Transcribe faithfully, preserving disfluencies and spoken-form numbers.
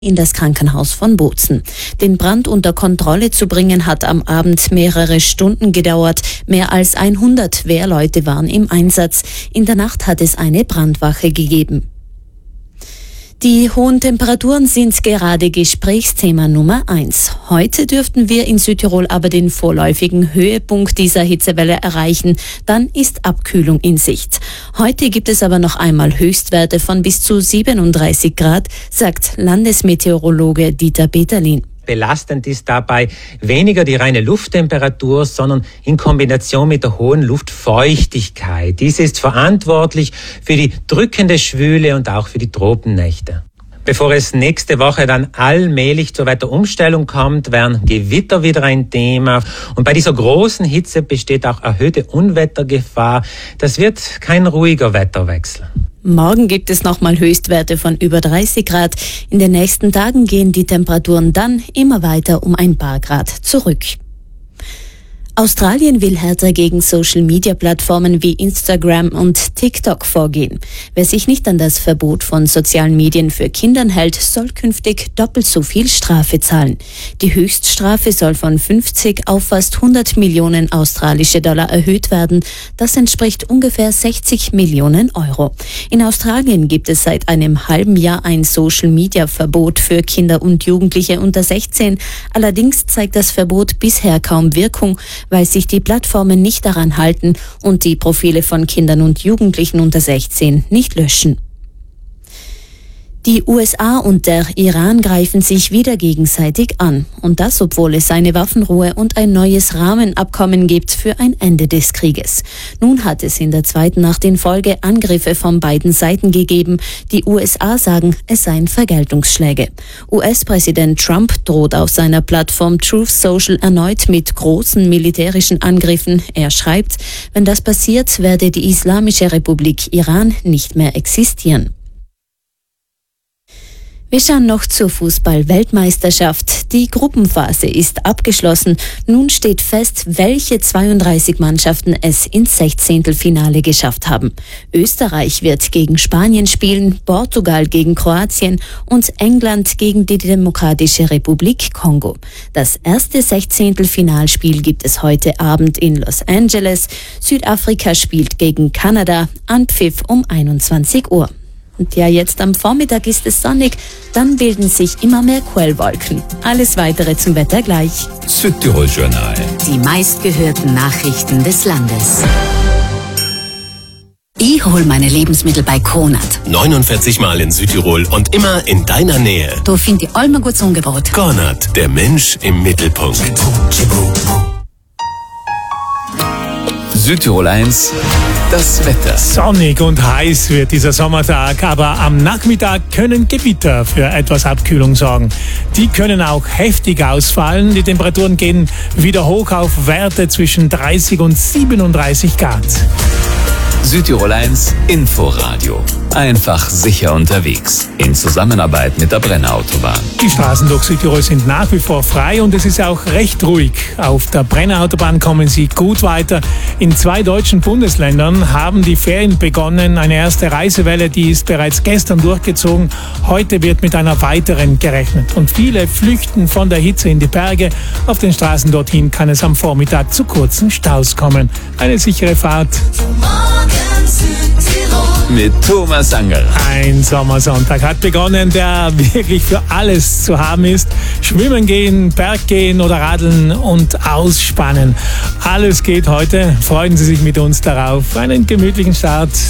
in das Krankenhaus von Bozen. Den Brand unter Kontrolle zu bringen, hat am Abend mehrere Stunden gedauert. Mehr als hundert Wehrleute waren im Einsatz. In der Nacht hat es eine Brandwache gegeben. Die hohen Temperaturen sind gerade Gesprächsthema Nummer eins. Heute dürften wir in Südtirol aber den vorläufigen Höhepunkt dieser Hitzewelle erreichen. Dann ist Abkühlung in Sicht. Heute gibt es aber noch einmal Höchstwerte von bis zu siebenunddreißig Grad, sagt Landesmeteorologe Dieter Peterlin. Belastend ist dabei weniger die reine Lufttemperatur, sondern in Kombination mit der hohen Luftfeuchtigkeit. Dies ist verantwortlich für die drückende Schwüle und auch für die Tropennächte. Bevor es nächste Woche dann allmählich zur Wetterumstellung kommt, werden Gewitter wieder ein Thema. Und bei dieser großen Hitze besteht auch erhöhte Unwettergefahr. Das wird kein ruhiger Wetterwechsel. Morgen gibt es nochmal Höchstwerte von über dreißig Grad. In den nächsten Tagen gehen die Temperaturen dann immer weiter um ein paar Grad zurück. Australien will härter gegen Social-Media-Plattformen wie Instagram und TikTok vorgehen. Wer sich nicht an das Verbot von sozialen Medien für Kinder hält, soll künftig doppelt so viel Strafe zahlen. Die Höchststrafe soll von fünfzig auf fast hundert Millionen australische Dollar erhöht werden. Das entspricht ungefähr sechzig Millionen Euro. In Australien gibt es seit einem halben Jahr ein Social-Media-Verbot für Kinder und Jugendliche unter sechzehn. Allerdings zeigt das Verbot bisher kaum Wirkung, weil sich die Plattformen nicht daran halten und die Profile von Kindern und Jugendlichen unter sechzehn nicht löschen. Die U S A und der Iran greifen sich wieder gegenseitig an. Und das, obwohl es eine Waffenruhe und ein neues Rahmenabkommen gibt für ein Ende des Krieges. Nun hat es in der zweiten Nacht in Folge Angriffe von beiden Seiten gegeben. Die U S A sagen, es seien Vergeltungsschläge. U S-Präsident Trump droht auf seiner Plattform Truth Social erneut mit großen militärischen Angriffen. Er schreibt, wenn das passiert, werde die Islamische Republik Iran nicht mehr existieren. Wir schauen noch zur Fußball-Weltmeisterschaft. Die Gruppenphase ist abgeschlossen. Nun steht fest, welche zweiunddreißig Mannschaften es ins Sechzehntelfinale geschafft haben. Österreich wird gegen Spanien spielen, Portugal gegen Kroatien und England gegen die Demokratische Republik Kongo. Das erste Sechzehntelfinalspiel gibt es heute Abend in Los Angeles. Südafrika spielt gegen Kanada, Anpfiff um einundzwanzig Uhr. Und ja, jetzt am Vormittag ist es sonnig, dann bilden sich immer mehr Quellwolken. Alles Weitere zum Wetter gleich. Südtirol Journal. Die meistgehörten Nachrichten des Landes. Ich hol meine Lebensmittel bei Konrad. neunundvierzig Mal in Südtirol und immer in deiner Nähe. Da finde ich allem ein gutes Angebot. Konrad, der Mensch im Mittelpunkt. Südtirol eins, das Wetter. Sonnig und heiß wird dieser Sommertag, aber am Nachmittag können Gewitter für etwas Abkühlung sorgen. Die können auch heftig ausfallen. Die Temperaturen gehen wieder hoch auf Werte zwischen dreißig und siebenunddreißig Grad. Südtirol eins Inforadio. Einfach sicher unterwegs. In Zusammenarbeit mit der Brenner Autobahn. Die Straßen durch Südtirol sind nach wie vor frei und es ist auch recht ruhig. Auf der Brenner Autobahn kommen Sie gut weiter. In zwei deutschen Bundesländern haben die Ferien begonnen. Eine erste Reisewelle, die ist bereits gestern durchgezogen. Heute wird mit einer weiteren gerechnet. Und viele flüchten von der Hitze in die Berge. Auf den Straßen dorthin kann es am Vormittag zu kurzen Staus kommen. Eine sichere Fahrt. Mit Thomas Angerer. Ein Sommersonntag hat begonnen, der wirklich für alles zu haben ist. Schwimmen gehen, Berg gehen oder Radeln und ausspannen. Alles geht heute. Freuen Sie sich mit uns darauf. Einen gemütlichen Start.